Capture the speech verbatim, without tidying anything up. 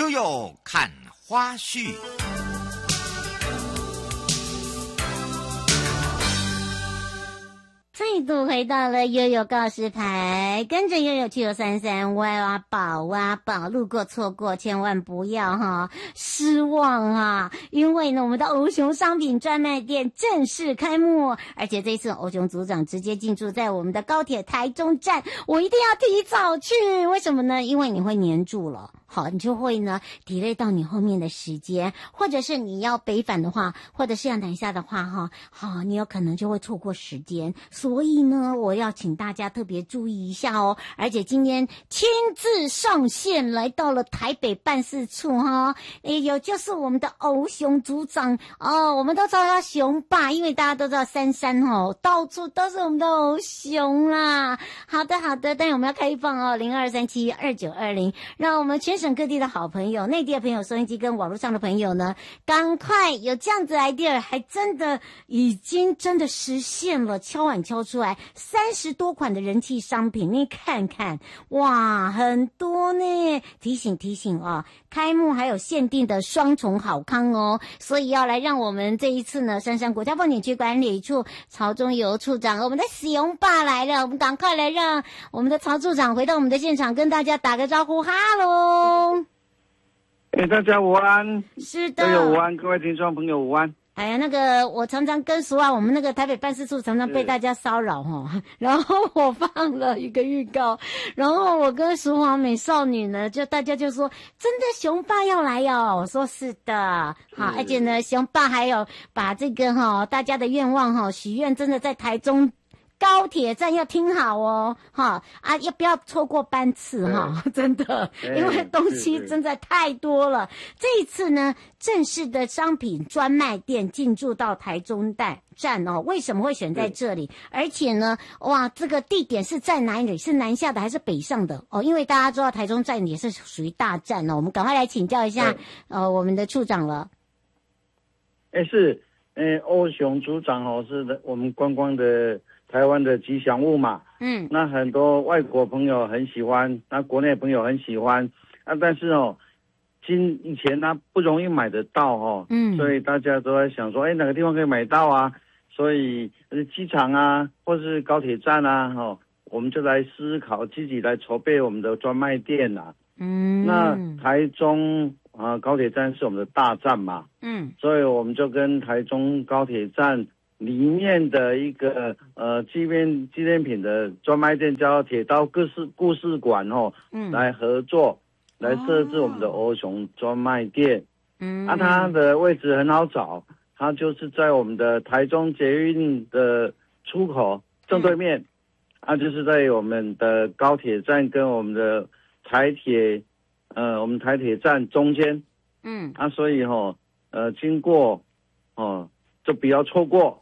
悠悠看花絮。 再度回到了悠悠告示牌，跟着悠悠去游三三挖宝挖宝，路过错过千万不要哈失望啊！因为呢，我们的欧熊商品专卖店正式开幕，而且这次欧熊组长直接进驻在我们的高铁台中站，我一定要提早去。为什么呢？因为你会黏住了。好，你就会呢 delay 到你后面的时间，或者是你要北返的话，或者是要南下的话哈，好，你有可能就会错过时间。所以呢，我要请大家特别注意一下哦。而且今天亲自上线来到了台北办事处哈，也有就是我们的欧熊组长哦，我们都叫他熊爸，因为大家都知道三山哦，到处都是我们的欧熊啦。好的好的，但是我们要开放哦，零二三七二九二零，让我们全省各地的好朋友、内地的朋友、收音机跟网络上的朋友呢，赶快有这样子 idea， 还真的已经真的实现了，敲碗敲出来三十多款的人气商品，你看看，哇，很多呢！提醒提醒哦，开幕还有限定的双重好康哦，所以要来让我们这一次呢，杉杉国家风景区管理处曹中游处长，我们的熊爸来了，我们赶快来让我们的曹处长回到我们的现场，跟大家打个招呼，哈喽。 哎，大家午安！ 是的， 各位午安，各位听众朋友午安。 哎呀，那个我常常跟苏啊，我们那个台北办事处常常被大家骚扰哈，然后我放了一个预告，然后我跟淑华美少女呢，就大家就说真的熊爸要来哦，我说是的，好，而且呢，熊爸还有把这个哈大家的愿望哈许愿，真的在台中高铁站要听好哦，哈啊，要不要错过班次哈？真的，因为东西真的太多了。这一次呢，正式的商品专卖店进驻到台中站站哦，为什么会选在这里？而且呢，哇，这个地点是在哪里？是南下的还是北上的？哦，因为大家知道台中站也是属于大站哦，我们赶快来请教一下呃我们的处长了。 哎，是，哎，欧熊组长哦，是我们观光的。台湾的吉祥物嘛，嗯，那很多外国朋友很喜欢，那国内朋友很喜欢，啊，但是哦，今以前呢不容易买得到哦，嗯，所以大家都在想说，哎，哪个地方可以买到啊？所以呃，机场啊，或是高铁站啊，哦，我们就来思考，积极来筹备我们的专卖店啊，嗯，那台中啊高铁站是我们的大站嘛，嗯，所以我们就跟台中高铁站里面的一个呃纪念纪念品的专卖店叫铁道故事故事馆哦，嗯，来合作，来设置我们的欧熊专卖店。嗯，啊，它的位置很好找，它就是在我们的台中捷运的出口正对面，嗯，啊，就是在我们的高铁站跟我们的台铁，呃，我们台铁站中间。嗯，啊，所以哈，哦，呃，经过，哦，就不要错过。